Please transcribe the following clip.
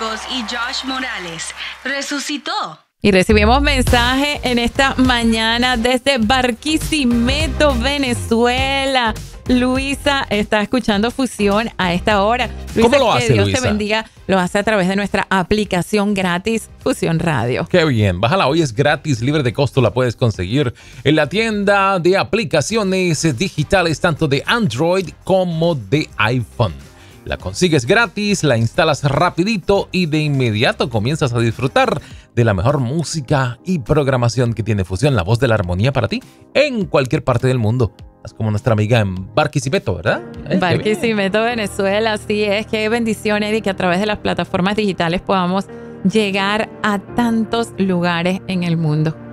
Marcos y Josh Morales resucitó. Y recibimos mensaje en esta mañana desde Barquisimeto, Venezuela. Luisa está escuchando Fusión a esta hora. Luisa, ¿Cómo lo hace, que Dios Luisa? te bendiga. Lo hace a través de nuestra aplicación gratis Fusión Radio. Qué bien, bájala hoy, es gratis, libre de costo, la puedes conseguir en la tienda de aplicaciones digitales tanto de Android como de iPhone. La consigues gratis, la instalas rapidito y de inmediato comienzas a disfrutar de la mejor música y programación que tiene Fusión, la voz de la armonía para ti en cualquier parte del mundo. Es como nuestra amiga en Barquisimeto, ¿verdad? Barquisimeto, Venezuela, así es. Qué bendición, Eddie, que a través de las plataformas digitales podamos llegar a tantos lugares en el mundo.